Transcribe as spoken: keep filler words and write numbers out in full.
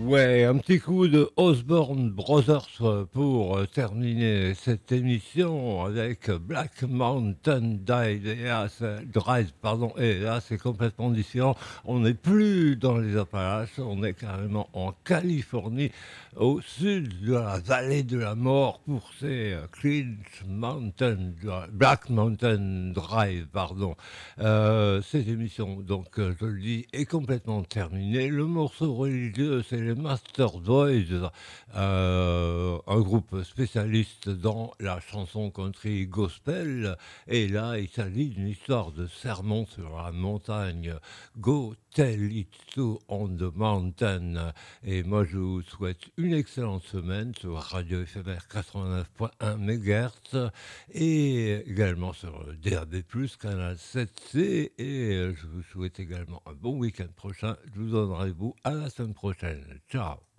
Ouais, un petit coup de Osborne Brothers euh, pour euh, terminer cette émission avec Black Mountain Drive. Et là, c'est- Drive, pardon. Et là, c'est complètement différent. On n'est plus dans les Appalaches, on est carrément en Californie, au sud de la vallée de la mort pour ces euh, Clean Mountain Dri- Black Mountain Drive, pardon. Euh, cette émission, donc, euh, je le dis, est complètement terminée. Le morceau religieux, c'est les Master Boys, euh, un groupe spécialiste dans la chanson country gospel. Et là, il s'agit d'une histoire de sermon sur la montagne. Go tell it to on the mountain. Et moi, je vous souhaite une excellente semaine sur Radio F M R quatre-vingt-neuf point un mégahertz et également sur le D A B plus, canal sept C. Et euh, je vous souhaite également un bon week-end prochain. Je vous donne rendez-vous à la semaine prochaine. Ciao.